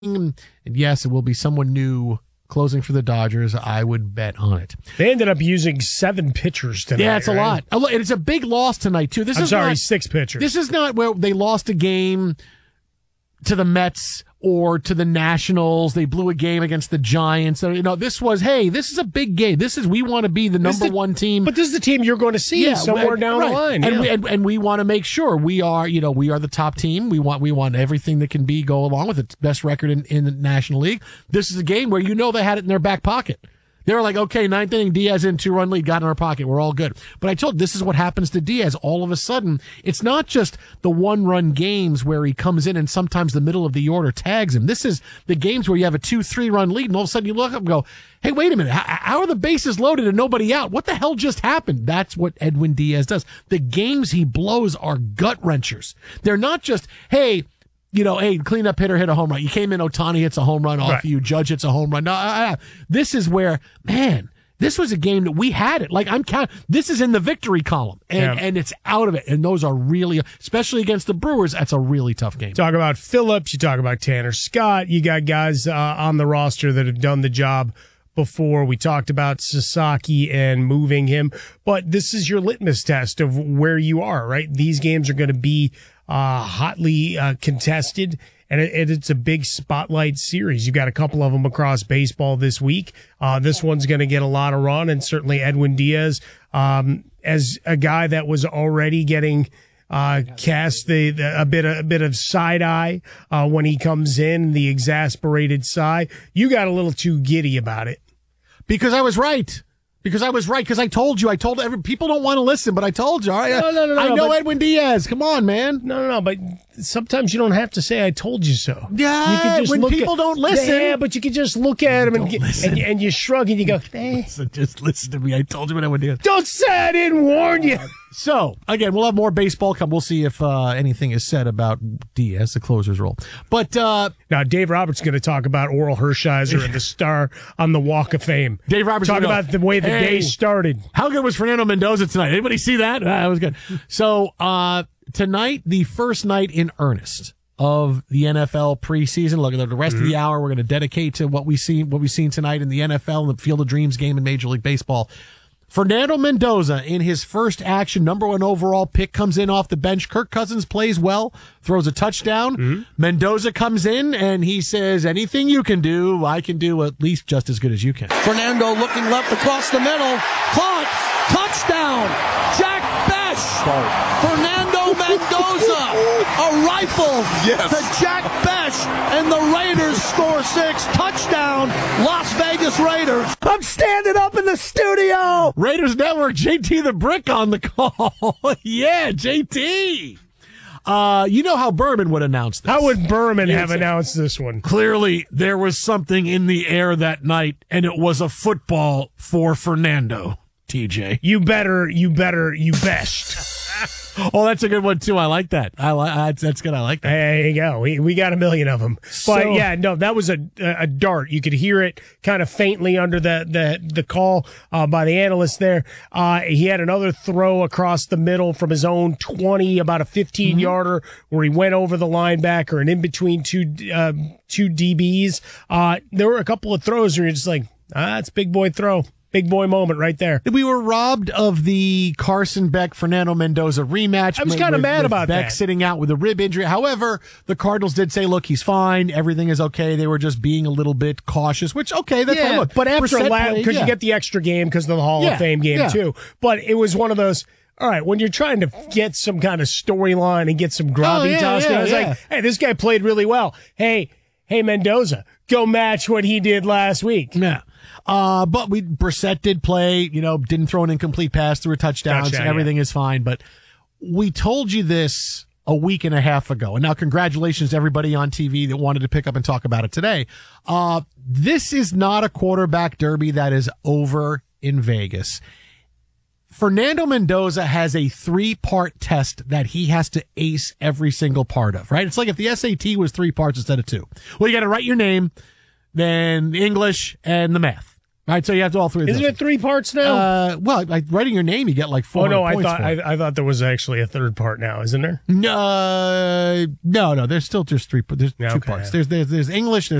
And yes, it will be someone new closing for the Dodgers. I would bet on it. They ended up using 7 pitchers tonight. Yeah, it's a lot. And it's a big loss tonight, too. 6 pitchers. This is not where they lost a game to the Mets or to the Nationals. They blew a game against the Giants. This was, hey, this is a big game. We want to be the number one team. But this is the team you're going to see somewhere down the line. And we want to make sure we are the top team. We want everything that can go along with it. Best record in the National League. This is a game where they had it in their back pocket. They were like, okay, 9th inning, Diaz in, 2-run lead, got in our pocket. We're all good. But I told you, this is what happens to Diaz. All of a sudden, it's not just the 1-run games where he comes in and sometimes the middle of the order tags him. This is the games where you have a 2-3 run lead and all of a sudden you look up and go, hey, wait a minute. How are the bases loaded and nobody out? What the hell just happened? That's what Edwin Diaz does. The games he blows are gut wrenchers. They're not just, hey, cleanup hitter hit a home run. You came in, Ohtani hits a home run off you. Judge hits a home run. No, this is where, man, this was a game that we had it. Like this is in the victory column, and it's out of it. And those are really, especially against the Brewers, that's a really tough game. Talk about Phillips. You talk about Tanner Scott. You got guys on the roster that have done the job before. We talked about Sasaki and moving him, but this is your litmus test of where you are, right? These games are going to be hotly contested, and it's a big spotlight series. You've got a couple of them across baseball this week. This one's going to get a lot of run, and certainly Edwin Diaz, as a guy that was already getting cast a bit of side eye when he comes in, the exasperated sigh. You got a little too giddy about it. Because I was right. Because I told you. People don't want to listen, but I told you. All right? No, I know Edwin Diaz. Come on, man. No, but sometimes you don't have to say, I told you so. Yeah, you can just when people don't listen. Yeah, but you can just look at him and you shrug and you go, just listen to me. I told you what Edwin Diaz. Don't say I didn't warn you. So, again, we'll have more baseball come. We'll see if anything is said about Diaz, the closer's role. But now Dave Roberts is going to talk about Oral Hershiser and the star on the Walk of Fame. Dave Roberts talk about the way the day started. How good was Fernando Mendoza tonight? Anybody see that? That was good. So tonight, the first night in earnest of the NFL preseason. Look at the rest of the hour we're going to dedicate to what we've seen tonight in the NFL and the Field of Dreams game in Major League Baseball. Fernando Mendoza, in his first action, number 1 overall pick, comes in off the bench. Kirk Cousins plays well, throws a touchdown. Mendoza comes in, and he says, anything you can do, I can do at least just as good as you can. Fernando looking left across the middle. Caught. Touchdown. Jack Besh. Fernando Mendoza. A rifle to Jack Besh, and the Raiders score 6. Touchdown, Las Vegas Raiders. I'm standing up in the studio. Raiders Network, JT the Brick on the call. Yeah, JT. You know how Berman would announce this. How would Berman have announced this one? Clearly, there was something in the air that night, and it was a football for Fernando, TJ. You best. Oh, that's a good one, too. I like that. That's good. I like that. There you go. We got a million of them. But, that was a dart. You could hear it kind of faintly under the call by the analyst there. He had another throw across the middle from his own 20, about a 15-yarder, where he went over the linebacker and in between two DBs. There were a couple of throws where you're just like, that's a big boy throw. Big boy moment right there. We were robbed of the Carson Beck Fernando Mendoza rematch. I was kind of mad about Beck that. Sitting out with a rib injury. However, the Cardinals did say, look, he's fine. Everything is okay. They were just being a little bit cautious, which, okay, that's fine. Look, but after because you get the extra game because of the Hall of Fame game, too. But it was one of those, all right, when you're trying to get some kind of storyline and get some gravitas, I was like, hey, this guy played really well. Hey, Mendoza, go match what he did last week. Yeah. But Brissett did play, didn't throw an incomplete pass, threw a touchdown, so everything is fine. But we told you this a week and a half ago. And now congratulations to everybody on TV that wanted to pick up and talk about it today. This is not a quarterback derby that is over in Vegas. Fernando Mendoza has a 3-part test that he has to ace every single part of, right? It's like if the SAT was 3 parts instead of 2. Well, you got to write your name, then English, and the math. All right, so you have to all three of those. Isn't it 3 parts now? Well, like writing your name, you get like 4 no, points for it. I thought there was actually a 3rd part now, isn't there? No. There's still just 3. There's 2 Okay. parts. There's English. There's